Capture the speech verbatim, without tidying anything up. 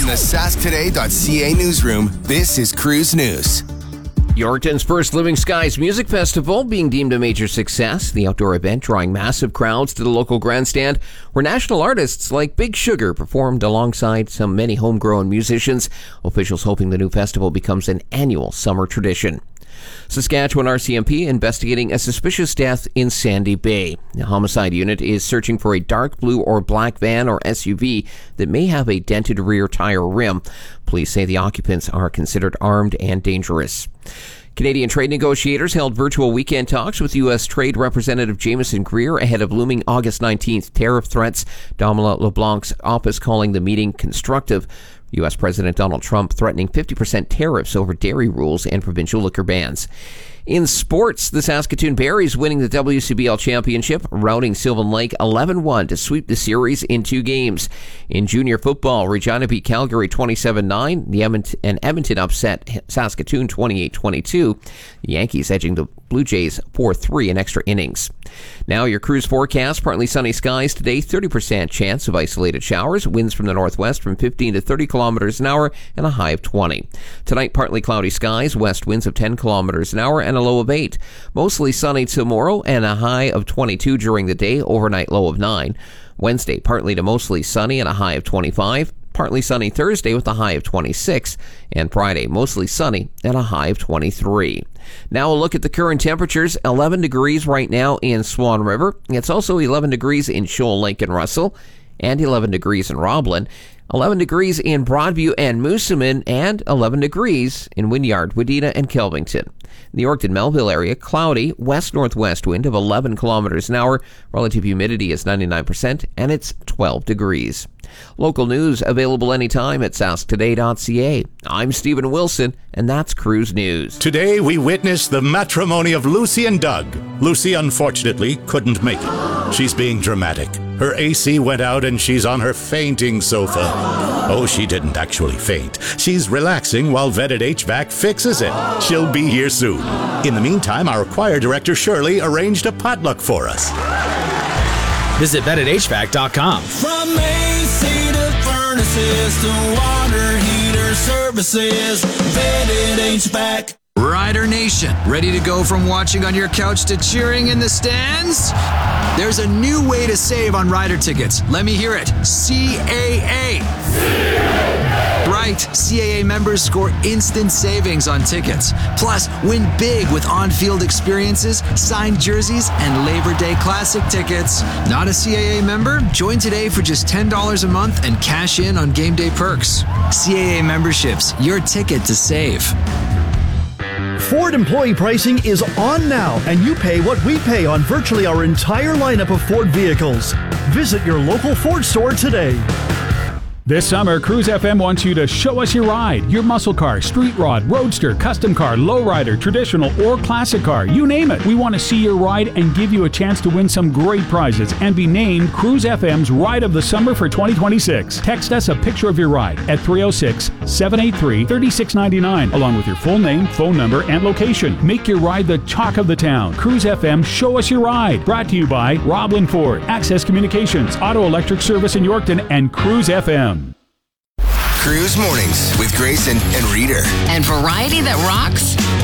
From the sask today dot c a newsroom, this is Cruise News. Yorkton's first Living Skies Music Festival being deemed a major success. The outdoor event drawing massive crowds to the local grandstand where national artists like Big Sugar performed alongside some many homegrown musicians. Officials hoping the new festival becomes an annual summer tradition. Saskatchewan R C M P investigating a suspicious death in Sandy Bay. The homicide unit is searching for a dark blue or black van or S U V that may have a dented rear tire rim. Police say the occupants are considered armed and dangerous. Canadian trade negotiators held virtual weekend talks with U S. Trade Representative Jameson Greer ahead of looming August nineteenth tariff threats. Dominic LeBlanc's office calling the meeting constructive. U S. President Donald Trump threatening fifty percent tariffs over dairy rules and provincial liquor bans. In sports, the Saskatoon Berries winning the W C B L Championship, routing Sylvan Lake eleven one to sweep the series in two games. In junior football, Regina beat Calgary twenty-seven nine. The Edmonton, and Edmonton upset Saskatoon twenty-eight twenty-two. The Yankees edging the Blue Jays four three in extra innings. Now your cruise forecast. Partly sunny skies today, thirty percent chance of isolated showers. Winds from the northwest from fifteen to thirty kilometers an hour and a high of twenty. Tonight, partly cloudy skies, west winds of ten kilometers an hour and a low of eight. Mostly sunny tomorrow and a high of twenty-two during the day, overnight low of nine. Wednesday, partly to mostly sunny and a high of twenty-five. Partly sunny Thursday with a high of twenty-six. And Friday, mostly sunny and a high of twenty-three. Now a look at the current temperatures. eleven degrees right now in Swan River. It's also eleven degrees in Shoal Lake and Russell, and eleven degrees in Roblin. eleven degrees in Broadview and Moosomin, and eleven degrees in Wynyard, Wadena, and Kelvington. In the Yorkton-Melville area, cloudy, west-northwest wind of eleven kilometers an hour. Relative humidity is ninety-nine percent, and it's twelve degrees. Local news available anytime at sask today dot c a. I'm Stephen Wilson, and that's Cruise News. Today we witness the matrimony of Lucy and Doug. Lucy, unfortunately, couldn't make it. She's being dramatic. Her A C went out and she's on her fainting sofa. Oh, she didn't actually faint. She's relaxing while Vetted H V A C fixes it. She'll be here soon. In the meantime, our choir director Shirley arranged a potluck for us. Visit vetted h v a c dot com. From A C to furnaces to water heater services, Vetted H V A C. Rider Nation, ready to go from watching on your couch to cheering in the stands? There's a new way to save on rider tickets. Let me hear it. C A A. C A A. Right. C A A members score instant savings on tickets. Plus, win big with on-field experiences, signed jerseys, and Labor Day Classic tickets. Not a C A A member? Join today for just ten dollars a month and cash in on game day perks. C A A memberships, your ticket to save. Ford employee pricing is on now, and you pay what we pay on virtually our entire lineup of Ford vehicles. Visit your local Ford store today. This summer, Cruise F M wants you to show us your ride. Your muscle car, street rod, roadster, custom car, lowrider, traditional, or classic car. You name it. We want to see your ride and give you a chance to win some great prizes and be named Cruise F M's Ride of the Summer for twenty twenty-six. Text us a picture of your ride at three oh six, seven eight three, three six nine nine along with your full name, phone number, and location. Make your ride the talk of the town. Cruise F M, show us your ride. Brought to you by Roblin Ford, Access Communications, Auto Electric Service in Yorkton, and Cruise F M. Cruise Mornings with Grayson and Reader. And variety that rocks?